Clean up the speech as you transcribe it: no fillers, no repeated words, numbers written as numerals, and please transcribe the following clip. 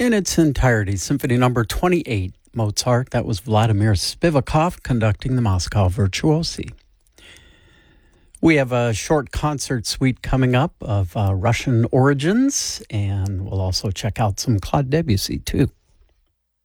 in its entirety. Symphony number 28, Mozart. That was Vladimir Spivakov conducting the Moscow Virtuosi. We have a short concert suite coming up of Russian origins, and we'll also check out some Claude Debussy, too.